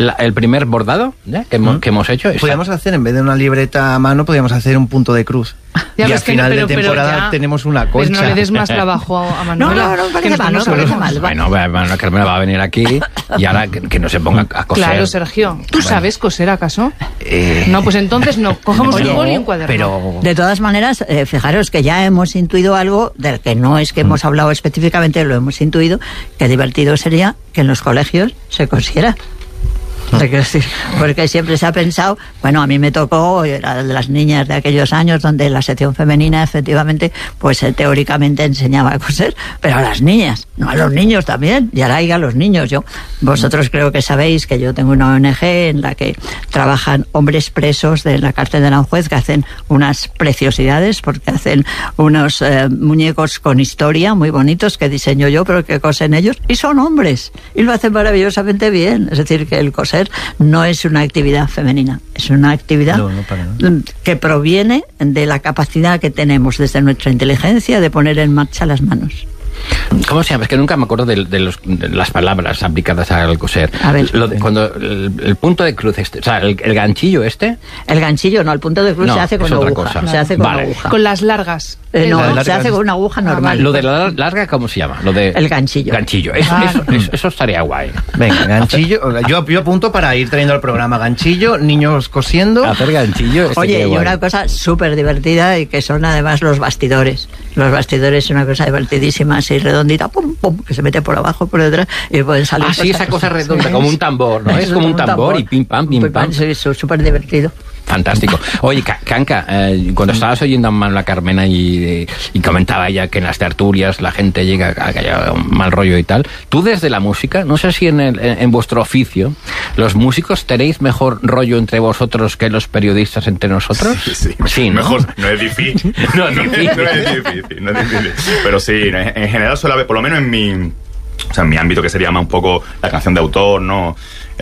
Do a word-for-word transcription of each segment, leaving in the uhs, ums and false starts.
la, el primer bordado ¿eh? que, hemos, ¿Mm? que hemos hecho. Esa. Podríamos hacer, en vez de una libreta a mano, podríamos hacer un punto de cruz. Ya y al final no, pero, de temporada ya, tenemos una concha. Pues no le des más trabajo a Manuela. No, no, no, parece mal, no parece mal. Bueno, Manuela Carmena va a venir aquí y ahora que, que no se ponga a coser. Claro, Sergio. ¿Tú bueno. sabes coser acaso? Eh... No, pues entonces no. Cogemos Oye, un boli y un cuaderno. Pero... De todas maneras, eh, fijaros que ya hemos intuido algo del que no es que mm. hemos hablado específicamente, lo hemos intuido, que divertido sería que en los colegios se cosiera. Porque siempre se ha pensado, bueno, a mí me tocó, era de las niñas de aquellos años donde la sección femenina efectivamente, pues eh, teóricamente enseñaba a coser, pero a las niñas, no a los niños también, y ahora hay a los niños. Yo, vosotros creo que sabéis que yo tengo una O N G en la que trabajan hombres presos de la cárcel de Aranjuez que hacen unas preciosidades, porque hacen unos eh, muñecos con historia muy bonitos que diseño yo, pero que cosen ellos, y son hombres, y lo hacen maravillosamente bien. Es decir, que el coser no es una actividad femenina, es una actividad no, no para, no. que proviene de la capacidad que tenemos desde nuestra inteligencia de poner en marcha las manos. ¿Cómo se llama? Es que nunca me acuerdo de, de, los, de las palabras aplicadas al coser. A ver. Lo de, cuando el, el punto de cruz este, o sea, el, el ganchillo este. El ganchillo, no, el punto de cruz no, se hace con es una otra aguja. Cosa. Se hace con vale. aguja. Con las largas. Eh, no, larga, se hace con una aguja normal. Lo de la larga, ¿cómo se llama? Lo de el ganchillo. Ganchillo. Eso, ah, eso, eso, eso estaría guay. Venga, ganchillo. Yo, yo apunto para ir trayendo al programa ganchillo, niños cosiendo. Hacer ganchillo. Oye, y guay. una cosa súper divertida y que son además los bastidores. Los bastidores es una cosa divertidísima, así redondita, pum, pum, que se mete por abajo, por detrás y pueden salir. Ah, sí, esa cosa redonda, sí, como un tambor, ¿no? Es, es como un tambor, tambor y pim pam, pim pam. Sí, es súper divertido. Fantástico. Oye, Canca, eh, cuando estabas oyendo a Manuela Carmena y, y comentaba ella que en las tertulias la gente llega a que haya un mal rollo y tal, tú desde la música, no sé si en, el, en, en vuestro oficio, los músicos tenéis mejor rollo entre vosotros que los periodistas entre nosotros. Sí, sí. sí ¿no? Mejor, no es difícil. no, es difícil. no es difícil, no es difícil. Pero sí, en general suele haber, por lo menos en mi... O sea, en mi ámbito, que sería más un poco la canción de autor, ¿no?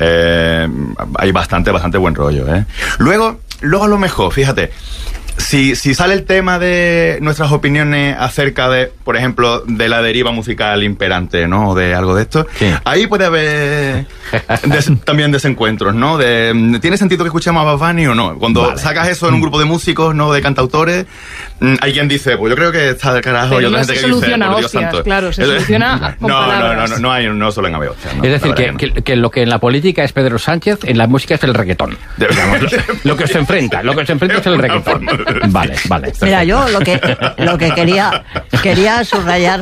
Eh, hay bastante, bastante buen rollo, ¿eh? Luego, luego a lo mejor, fíjate, si, si sale el tema de nuestras opiniones acerca de, por ejemplo, de la deriva musical imperante, ¿no? O de algo de esto, sí. Ahí puede haber des, también desencuentros, ¿no? De, ¿tiene sentido que escuchemos a Bad Bunny o no? Cuando vale. sacas eso en un grupo de músicos, ¿no? De cantautores, hay quien dice, pues yo creo que está del carajo. Pero y otra no gente se que soluciona dice, hostias, santo. claro, se soluciona con no, palabras. No, no, no, no, hay, no suelen haber hostias. No, es decir, que, que, que, que lo que en la política es Pedro Sánchez, en la música es el reggaetón. Digamos, lo, lo que os enfrenta, lo que os enfrenta es el reggaetón. Vale, vale. Perfecto. Mira, yo lo que lo que quería quería subrayar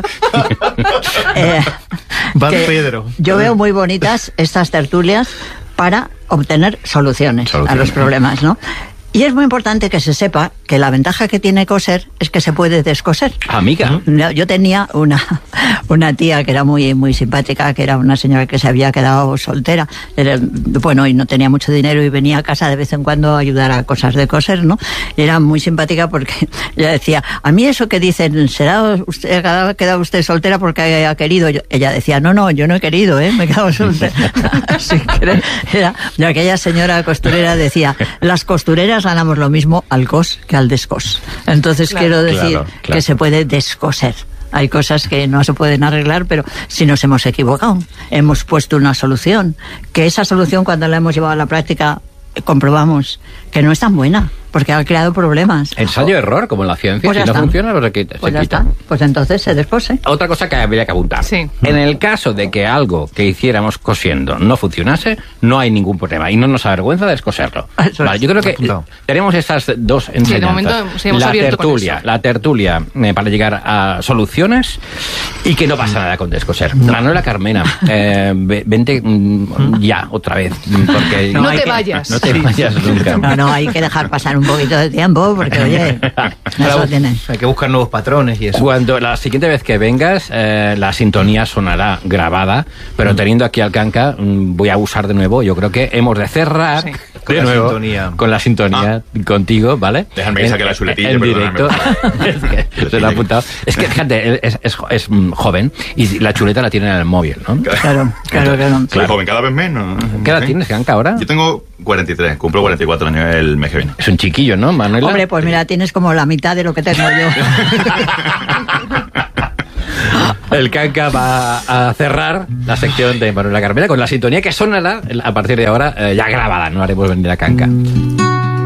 eh, Van Pedro. Yo veo muy bonitas estas tertulias para obtener soluciones, soluciones a los problemas, ¿no? Y es muy importante que se sepa que la ventaja que tiene coser es que se puede descoser. Amiga. Yo tenía una, una tía que era muy, muy simpática, que era una señora que se había quedado soltera, era, bueno, y no tenía mucho dinero y venía a casa de vez en cuando a ayudar a cosas de coser, ¿no? Y era muy simpática porque ella decía, a mí eso que dicen, ¿será usted, ha quedado usted soltera porque ha querido? Yo, ella decía, no, no, yo no he querido, ¿eh? Me he quedado soltera. Así que era, y aquella señora costurera decía, las costureras ganamos lo mismo al cos que al descos. Entonces claro, quiero decir claro, claro. que se puede descoser. Hay cosas que no se pueden arreglar, pero si nos hemos equivocado, hemos puesto una solución, que esa solución cuando la hemos llevado a la práctica comprobamos que no es tan buena, porque ha creado problemas. Ensayo-error, como en la ciencia. Pues si no está. funciona, pues se quita. Pues se ya quita. está. Pues entonces se descose. Otra cosa que habría que apuntar. Sí. En el caso de que algo que hiciéramos cosiendo no funcionase, no hay ningún problema. Y no nos avergüenza descoserlo. Eso vale, es. yo creo que No. tenemos estas dos enseñanzas. Sí, de momento sí hemos la abierto con tertulia, eso. la tertulia eh, para llegar a soluciones y que no pasa nada con descoser. No. Manuela Carmena, eh, vente mm, ya otra vez. Porque No, no te que, vayas. No te vayas nunca. No, no, hay que dejar pasar un poquito de tiempo, porque oye, eso tiene. Hay que buscar nuevos patrones y eso. Cuando la siguiente vez que vengas, eh, la sintonía sonará grabada, pero teniendo aquí al Canca, mm, voy a usar de nuevo. Yo creo que hemos de cerrar Sí. Con de la nuevo sintonía. con la sintonía contigo, ¿vale? Déjame que saque la chuletilla, en perdóname. directo. Es que se lo he apuntado. Es que fíjate, es, es, es joven y la chuleta la tiene en el móvil, ¿no? Claro, claro, claro. Soy joven, cada vez menos. ¿Qué edad ¿Sí? tienes, Canca, ahora? Yo tengo cuarenta y tres, cumplo cuarenta y cuatro años el mes que viene. Es un chiquillo, ¿no, Manuela? Hombre, pues mira, tienes como la mitad de lo que tengo yo. El Canca va a cerrar la sección de Manuela Carmena con la sintonía que sonará a partir de ahora, eh, ya grabada, no haremos venir a Canca.